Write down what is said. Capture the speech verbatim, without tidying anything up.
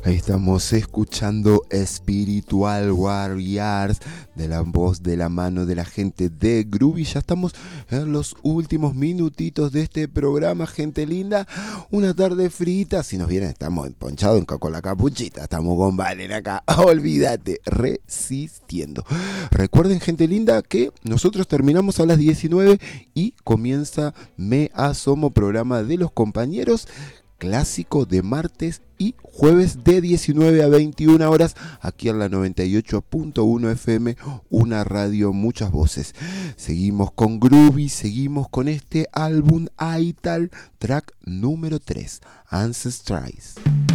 Ahí estamos escuchando Spiritual Warriors de la voz de la mano de la gente de Groovy. Ya estamos en los últimos minutitos de este programa, gente linda. Una tarde frita, si nos vienen estamos ponchados en con la capuchita, estamos con Valen acá, olvídate, resistiendo. Recuerden, gente linda, que nosotros terminamos a las diecinueve y comienza Me Asomo, programa de los compañeros, clásico de martes y jueves de diecinueve a veintiuna horas, aquí en la noventa y ocho punto uno F M, una radio, muchas voces. Seguimos con Groovy, seguimos con este álbum Aital, track número tres, Ancestries.